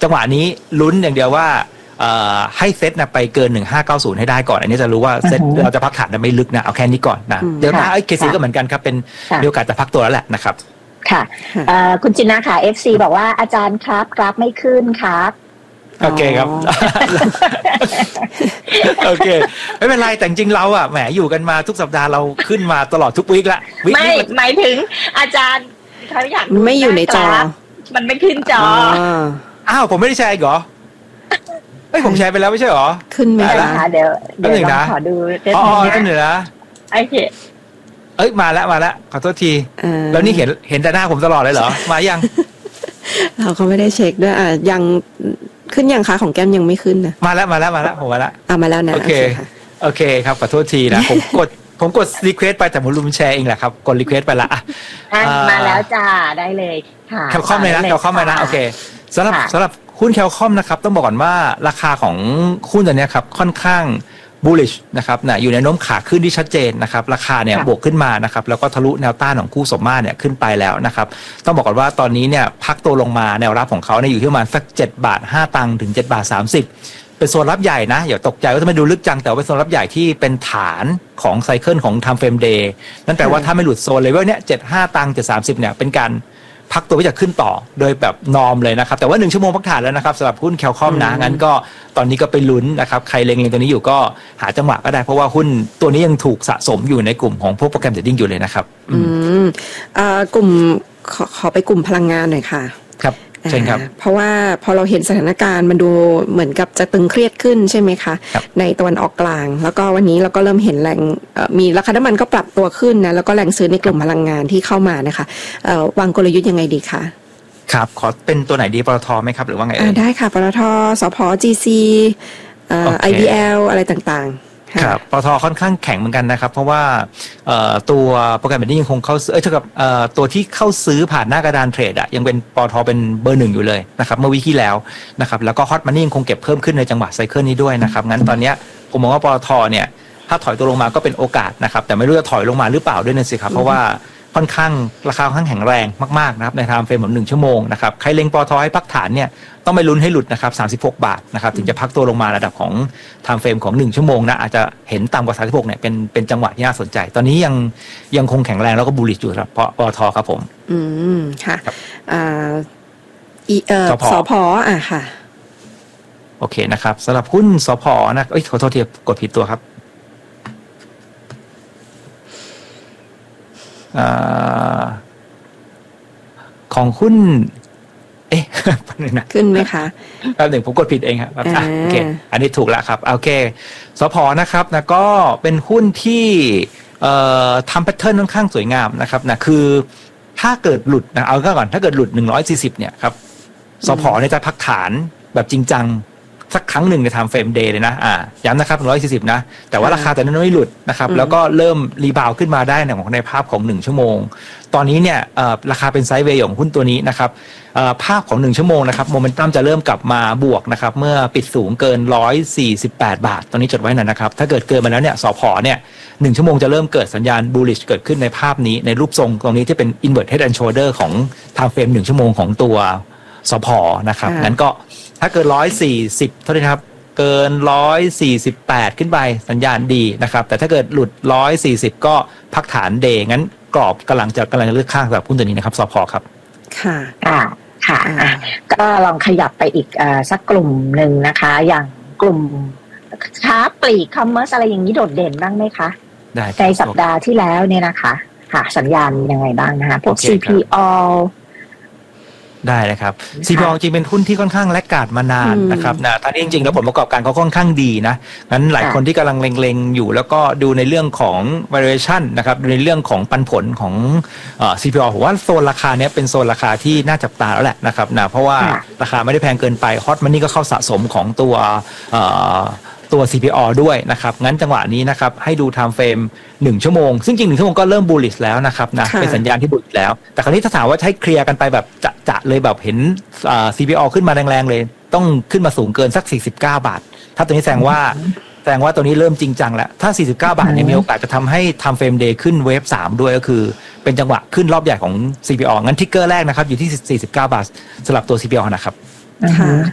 จังหวะนี้ลุ้นอย่างเดียวว่าให้เซตนะไปเกิน1590ให้ได้ก่อนอันนี้จะรู้ว่าเซตเราจะพักฐานไม่ลึกนะเอาแค่นี้ก่อนนะเดี๋ยวถ้าเคซีก็เหมือนกันครับเป็นมีโอกาสจะพักตัวแล้วแหละนะครับค่ะคุณจินนาค่ะ FC บอกว่าอาจารย์ครับกราฟไม่ขึ้นครับโอเคครับโอเคไม่เป็นไรแต่จริงเราแหมอยู่กันมาทุกสัปดาห์เราขึ้นมาตลอดทุกวีคละไม่หมายถึงอาจารย์เขาอยากไม่อยู่ในจอมันไม่ขึ้นจออ้าวผมไม่ได้แชร์อีกเหรอผมแชร์ไปแล้วไม่ใช่เหรอขึ้นไหมคะเดี๋ยวขอดูนั่นเหนือโอเคมาแล้วขอโทษทีแล้วนี่เห็นแต่หน้าผมตลอดเลยเหรอมายังเราก็ไม่ได้เช็คด้วยยังขึ้นยังคะของแก้มยังไม่ขึ้นนะมาแล้วผมมาแล้วมาแล้วนะโอเคครับขอโทษทีนะผมกดรีเควสไปแต่ผมลืมแชร์เองแหละครับกดรีเควสไปละมาแล้วจ้าได้เลยค่ะแคลคอมเลยนะโอเคสำหรับหุ้นแคลคอมนะครับต้องบอกก่อนว่าราคาของหุ้นตัวนี้ครับค่อนข้างbullish นะครับอยู่ในโน้มขาขึ้นที่ชัดเจนนะครับราคาเนี่ยบวกขึ้นมานะครับแล้วก็ทะลุแนวต้านของคู่สมมาตรเนี่ยขึ้นไปแล้วนะครับต้องบอกก่อนว่าตอนนี้เนี่ยพักตัวลงมาแนวรับของเขาเนี่ยอยู่ที่ประมาณสัก7.5 ถึง7.30เป็นโซนรับใหญ่นะอย่าตกใจว่าจะไม่ดูลึกจังแต่ว่าเป็นโซนรับใหญ่ที่เป็นฐานของไซเคิลของ time frame day นั่นแปลว่าถ้าไม่หลุดโซนเลเวลเนี่ย7.30เนี่ยเป็นการพักตัวไว้จะขึ้นต่อโดยแบบนอมเลยนะครับแต่ว่า1ชั่วโมงพักฐานแล้วนะครับสำหรับหุ้นแคลคอมนะงั้นก็ตอนนี้ก็ไปลุ้นนะครับใครเล็งตัวนี้อยู่ก็หาจังหวะก็ได้เพราะว่าหุ้นตัวนี้ยังถูกสะสมอยู่ในกลุ่มของพวกโปรแกรมเทรดดิ้งอยู่เลยนะครับกลุ่มขอไปกลุ่มพลังงานหน่อยค่ะครับใช่ครับเพราะว่าพอเราเห็นสถานการณ์มันดูเหมือนกับจะตึงเครียดขึ้นใช่ไหมคะในตะวันออกกลางแล้วก็วันนี้เราก็เริ่มเห็นแรงมีราคาน้ำมันก็ปรับตัวขึ้นนะแล้วก็แรงซื้อในกลุ่มพลังงานที่เข้ามานะคะวางกลยุทธ์ยังไงดีคะครับขอเป็นตัวไหนดีปตทไหมครับหรือว่าไงได้ค่ะปตทสผ GC IBL อะไรต่างๆครับปตทค่อนข้างแข็งเหมือนกันนะครับเพราะว่าตัวโปรแกรมเทรดดิ้งยังคงเข้าเท่ากับตัวที่เข้าซื้อผ่านหน้ากระดานเทรดยังเป็นปตทเป็นเบอร์ 1อยู่เลยนะครับเมื่อวีคที่แล้วนะครับแล้วก็ฮอตมันนี่ยังคงเก็บเพิ่มขึ้นในจังหวะไซเคิลนี้ด้วยนะครับงั้นตอนนี้ผมมองว่าปตทเนี่ยถ้าถอยตัวลงมาก็เป็นโอกาสนะครับแต่ไม่รู้จะถอยลงมาหรือเปล่าด้วยนะสิครับเพราะว่าค่อนข้างราคาค่อนข้างแข็งแรงมากๆนะครับในไทม์เฟรมของ1ชั่วโมงนะครับใครเล็งปตทให้พักฐานเนี่ยต้องไปลุ้นให้หลุดนะครับ36 บาทนะครับถึงจะพักตัวลงมาระดับของไทม์เฟรมของ1ชั่วโมงนะอาจจะเห็นต่ำกว่า36เนี่ยเป็นจังหวะที่น่าสนใจตอนนี้ยังคงแข็งแรงแล้วก็บูลลิชอยู่ครับเพราะปตทครับผมค่ะสผค่ะโอเคนะครับสำหรับหุ้นสผนะขอโทษทีกดผิดตัวครับของหุ้นขึ้นไหมคะแป๊บหนึ่งผมกดผิดเองครับโอเคอันนี้ถูกแล้วครับโอเคสผนะครับนะก็เป็นหุ้นที่ทำแพทเทิร์นค่อนข้างสวยงามนะครับนะคือถ้าเกิดหลุดนะเอาก่อนถ้าเกิดหลุด140เนี่ยครับสผเนี่ยจะพักฐานแบบจริงจังสักครั้งหนึ่งใน time frame day เลยนะย้ำนะครับ140นะแต่ว่าราคาแต่นั้นไม่หลุดนะครับแล้วก็เริ่มรีบาวขึ้นมาได้ในภาพของ1ชั่วโมงตอนนี้เนี่ยราคาเป็นไซด์เวย์ของหุ้นตัวนี้นะครับภาพของ1ชั่วโมงนะครับโมเมนตัมจะเริ่มกลับมาบวกนะครับเมื่อปิดสูงเกิน148 บาทตอนนี้จดไว้หน่อยนะครับถ้าเกิดเกินมาแล้วเนี่ยสผเนี่ย1ชั่วโมงจะเริ่มเกิดสัญญาณ bullish เกิดขึ้นในภาพนี้ในรูปทรงตรงนี้ที่เป็น invert head and shoulder ของ time frame 1ชั่วโมงของตัวสผนะครับงั้นก็ถ้าเกิน140เท่านั้นครับเกิน148ขึ้นไปสัญญาณดีนะครับแต่ถ้าเกิดหลุด140ก็พักฐานเดย์งั้นกรอบกำลังจะเลือกข้างสำหรับหุ้นตัวนี้นะครับสผครับค่ะก็ลองขยับไปอีกสักกลุ่มหนึ่งนะคะอย่างกลุ่มค้าปลีกคอมเมอร์สอะไรอย่างนี้โดดเด่นบ้างไหมคะในสัปดาห์ที่แล้วเนี่ยนะคะค่ะสัญญาณยังไงบ้างนะคะพวก CPO ได้นะครับ CPO จริงเป็นหุ้นที่ค่อนข้างแลกขาดมานานนะครับนะตอนนี้จริงๆแล้วผลประกอบการเขาค่อนข้างดีนะงั้นหลายคนที่กำลังเล็งๆอยู่แล้วก็ดูในเรื่องของ valuation นะครับดูในเรื่องของปันผลของCPO ผมว่าโซนราคาเนี้ยเป็นโซนราคาที่น่าจับตาแล้วแหละนะครับนะเพราะว่าราคาไม่ได้แพงเกินไปฮอตมันนี่ก็เข้าสะสมของตัว CPO ด้วยนะครับงั้นจังหวะนี้นะครับให้ดู time frame 1ชั่วโมงซึ่งจริง1ชั่วโมงก็เริ่ม bullish แล้วนะครับนะเป็นสัญญาณที่ bullish แล้วแต่คราวนี้ถ้าถามว่าให้เคลียร์กันไปแบบจะเลยแบบเห็นCPO ขึ้นมาแรงๆเลยต้องขึ้นมาสูงเกินสัก49 บาทถ้าตัวนี้แสดงว่าตัวนี้เริ่มจริงจังแล้วถ้า49 บาทเนี่ยมีโอกาสจะทำให้ time frame day ขึ้นเวฟ3ด้วยก็คือเป็นจังหวะขึ้นรอบใหญ่ของ CPO งั้นทิกเกอร์แรกนะครับอยู่ที่49 บาทสำหรับตัว CPO นะครับ